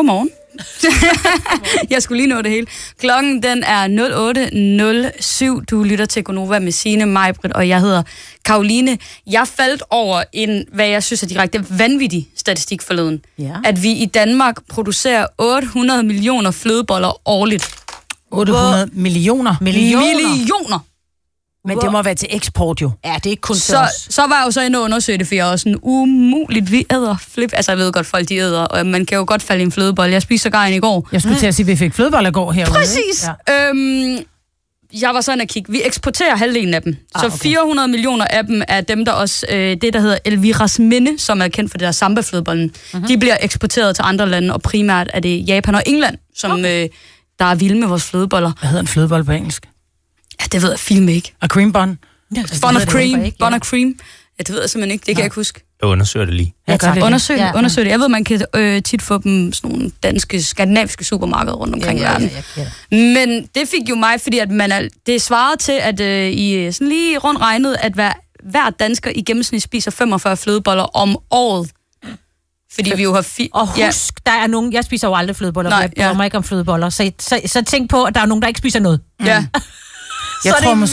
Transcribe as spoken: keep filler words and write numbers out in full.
Godmorgen. Jeg skulle lige nå det hele. Klokken den er nul otte nul syv. Du lytter til Gonova med Signe, Majbrit, og jeg hedder Karoline. Jeg faldt over en, hvad jeg synes er direkte vanvittig statistik forleden. Ja. At vi i Danmark producerer otte hundrede millioner flødeboller årligt. otte hundrede millioner. Millioner? Millioner! Men det må være til eksport jo. Ja, det er ikke kun så, så var jeg jo så inde og undersøge det, for jeg er også sådan umuligt, vi æder flip. Altså, jeg ved godt, folk de æder, og man kan jo godt falde i en flødebolle. Jeg spiste sågar en i går. Jeg skulle mm. til at sige, at vi fik flødeboller i går herude. Præcis! Ja. Øhm, jeg var sådan at kigge. Vi eksporterer halvdelen af dem. Ah, okay. Så fire hundrede millioner af dem er dem, der også, øh, det der hedder Elviras Minde, som er kendt for det der samba-flødebollen. Mm-hmm. De bliver eksporteret til andre lande, og primært er det Japan og England, som okay. øh, der er vilde med vores flødeboller. Hvad hedder en flødebolle på engelsk? Ja, det ved jeg film ikke. A cream bun? Ja, bun of cream. Ikke, ja. Bun of cream. Ja, det ved jeg simpelthen ikke. Det kan Nej. jeg ikke huske. Jeg undersøger det lige. Ja, tak. Undersøg det, ja, undersøg det. Jeg ved, man kan øh, tit få dem sådan nogle danske, skandinaviske supermarkeder rundt omkring i ja, ja, verden. Ja, ja, ja. Men det fik jo mig, fordi at man er, det svarede til, at øh, I sådan lige rundt regnet, at hver, hver dansker i gennemsnit spiser femogfyrre flødeboller om året. Fordi vi jo har... Fi- og husk, ja. der er nogen... Jeg spiser jo aldrig flødeboller, Nej, jeg bryder ja. mig ikke om flødeboller. Så, så, så tænk på, at der er nogen, der ikke spiser noget. Ja. Så jeg tror, det